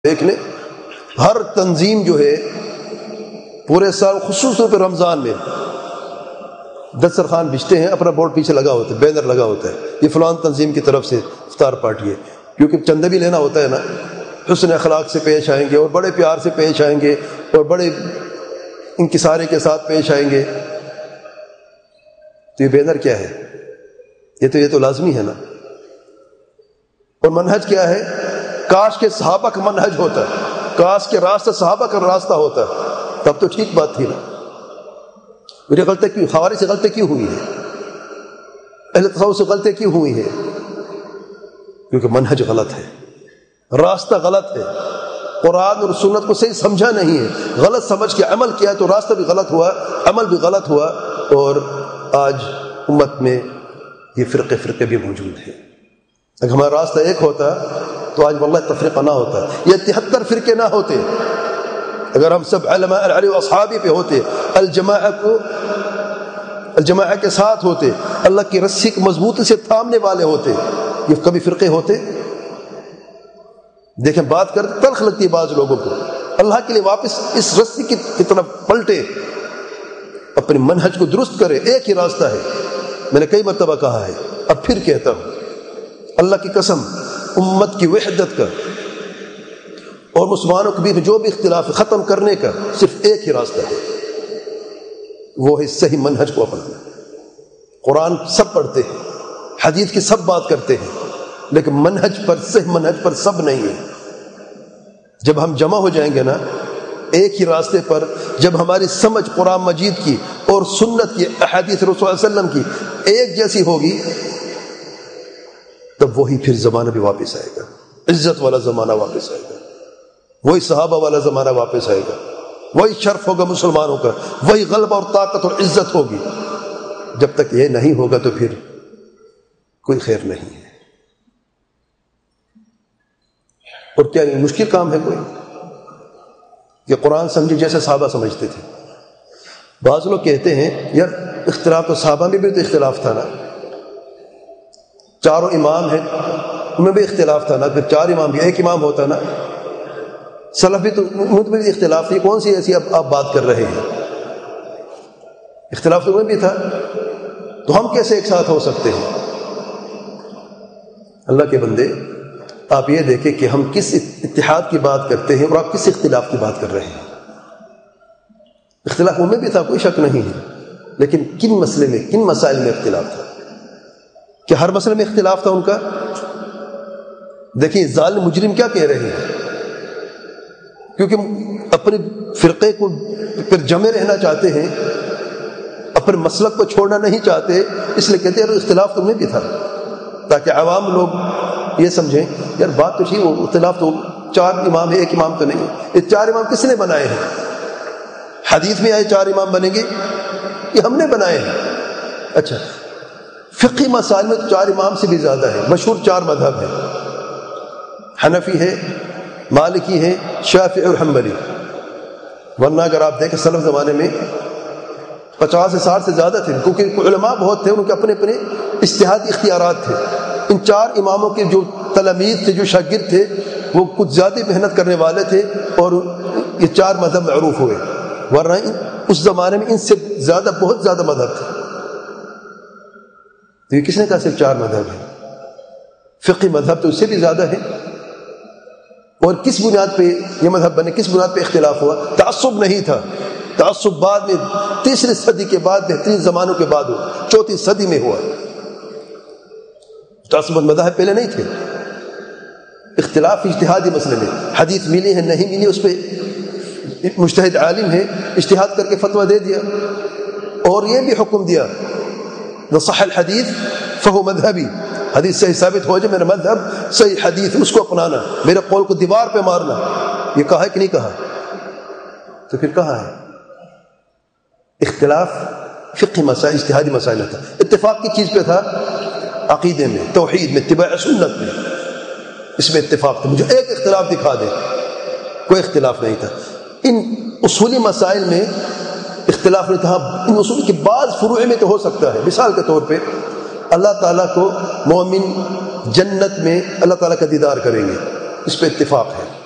دیکھ لیں ہر تنظیم جو ہے پورے سال خصوص طور پہ رمضان میں دسترخوان بچتے ہیں، اپنا بورڈ پیچھے لگا ہوتا ہے، بینر لگا ہوتا ہے، یہ فلان تنظیم کی طرف سے افطار پارٹی ہے، کیونکہ چندہ بھی لینا ہوتا ہے نا۔ حسن اخلاق سے پیش آئیں گے اور بڑے پیار سے پیش آئیں گے اور بڑے انکساری کے ساتھ پیش آئیں گے، تو یہ بینر کیا ہے؟ یہ تو لازمی ہے نا۔ اور منہج کیا ہے؟ کاش کے صحابہ کا منہج ہوتا، کاش کے راستہ صحابہ کا راستہ ہوتا، تب تو ٹھیک بات تھی نا۔ میری غلطی کیوں؟ خوارج سے غلطی کیوں ہوئی ہے؟ اہل تصوف سے غلطی کیوں ہوئی ہے؟ کیونکہ منہج غلط ہے، راستہ غلط ہے، قرآن اور سنت کو صحیح سمجھا نہیں ہے، غلط سمجھ کے عمل کیا تو راستہ بھی غلط ہوا، عمل بھی غلط ہوا، اور آج امت میں یہ فرقے بھی موجود ہیں۔ اگر ہمارا راستہ ایک ہوتا تو آج واللہ تفریقہ نہ ہوتا، یہ 73 فرقے نہ ہوتے۔ اگر ہم سب علماء علی و اصحابی پہ ہوتے، الجماعہ کے ساتھ ہوتے، اللہ کی رسی کو مضبوطی سے تھامنے والے ہوتے، یہ کبھی فرقے ہوتے؟ دیکھیں بات کرتے تلخ لگتی ہے بعض لوگوں کو، اللہ کے لیے واپس اس رسی کی طرف پلٹے، اپنے منہج کو درست کرے، ایک ہی راستہ ہے۔ میں نے کئی مرتبہ کہا ہے، اب پھر کہتا ہوں، اللہ کی قسم، امت کی وحدت کا اور مسلمانوں کے بیچ جو بھی اختلاف ختم کرنے کا صرف ایک ہی راستہ ہے، وہ ہے صحیح منہج کو اپنانا۔ قرآن سب پڑھتے ہیں، حدیث کی سب بات کرتے ہیں، لیکن منہج پر، صحیح منہج پر سب نہیں ہے۔ جب ہم جمع ہو جائیں گے نا ایک ہی راستے پر، جب ہماری سمجھ قرآن مجید کی اور سنت کی، احادیث رسول صلی اللہ علیہ وسلم کی ایک جیسی ہوگی، تب وہی پھر زمانہ بھی واپس آئے گا، عزت والا زمانہ واپس آئے گا، وہی صحابہ والا زمانہ واپس آئے گا، وہی شرف ہوگا مسلمانوں کا، وہی غلبہ اور طاقت اور عزت ہوگی۔ جب تک یہ نہیں ہوگا تو پھر کوئی خیر نہیں ہے۔ اور کیا یہ مشکل کام ہے کوئی کہ قرآن سمجھے جیسے صحابہ سمجھتے تھے؟ بعض لوگ کہتے ہیں یار اختلاف تو صحابہ میں بھی تو اختلاف تھا نا، چاروں امام ہیں ان میں بھی اختلاف تھا نا، پھر چار امام بھی ایک امام ہوتا نا، سلف بھی تو ان میں بھی اختلاف تھی، کون سی ایسی آپ بات کر رہے ہیں؟ اختلاف تو ان میں بھی تھا، تو ہم کیسے ایک ساتھ ہو سکتے ہیں؟ اللہ کے بندے، آپ یہ دیکھیں کہ ہم کس اتحاد کی بات کرتے ہیں اور آپ کس اختلاف کی بات کر رہے ہیں۔ اختلاف ان میں بھی تھا، کوئی شک نہیں ہے، لیکن کن مسئلے میں، کن مسائل میں اختلاف تھا؟ کہ ہر مسئلے میں اختلاف تھا ان کا؟ دیکھیں ظالم مجرم کیا کہہ رہے ہیں، کیونکہ اپنے فرقے کو پھر جمے رہنا چاہتے ہیں، اپنے مسلک کو چھوڑنا نہیں چاہتے، اس لیے کہتے ہیں اختلاف تو میں بھی تھا، تاکہ عوام لوگ یہ سمجھیں یار بات تو ٹھیک، وہ اختلاف تو چار امام ہے، ایک امام تو نہیں۔ یہ چار امام کس نے بنائے ہیں؟ حدیث میں آئے چار امام بنیں گے، یہ ہم نے بنائے ہیں۔ اچھا، فقہی مسائل میں تو چار امام سے بھی زیادہ ہے، مشہور چار مذہب ہیں، حنفی ہے، مالکی ہے، شافعی اور حنبلی۔ ورنہ اگر آپ دیکھیں سلف زمانے میں 50 سے 60 سے زیادہ تھے، کیونکہ علماء بہت تھے، ان کے اپنے اپنے اجتہادی اختیارات تھے۔ ان چار اماموں کے جو تلامید تھے، جو شاگرد تھے، وہ کچھ زیادہ محنت کرنے والے تھے اور یہ چار مذہب معروف ہوئے، ورنہ اس زمانے میں ان سے زیادہ، بہت زیادہ مذہب تھے۔ تو یہ کس نے کہا صرف چار مذہب ہیں؟ فقہی مذہب تو اس سے بھی زیادہ ہے۔ اور کس بنیاد پہ یہ مذہب بنے، کس بنیاد پہ اختلاف ہوا؟ تعصب نہیں تھا، تعصب بعد میں 3 صدی کے بعد، بہترین زمانوں کے بعد ہوا، 4 صدی میں ہوا۔ تعصب مذاہب پہلے نہیں تھے۔ اختلاف اجتہادی مسئلے میں، حدیث ملی ہے نہیں ملی، اس پہ مجتہد عالم ہے، اجتہاد کر کے فتویٰ دے دیا، اور یہ بھی حکم دیا صح الحدیث فہو مذہبی، حدیث صحیح ثابت ہو جائے میرا مذہب صحیح حدیث، اس کو اپنانا، میرے قول کو دیوار پہ مارنا۔ یہ کہا ہے کہ نہیں کہا؟ تو پھر کہا ہے اختلاف فقہی مسائل، اجتہادی مسائل نہ تھا، اتفاق کی چیز پہ تھا، عقیدے میں، توحید میں، اتباع سنت میں، اس میں اتفاق تھا۔ مجھے ایک اختلاف دکھا دے، کوئی اختلاف نہیں تھا۔ ان اصولی مسائل میں اختلاف نہیں تھا، ان اصول کے بعض فروع میں تو ہو سکتا ہے۔ مثال کے طور پہ اللہ تعالیٰ کو مومن جنت میں اللہ تعالیٰ کا دیدار کریں گے، اس پہ اتفاق ہے۔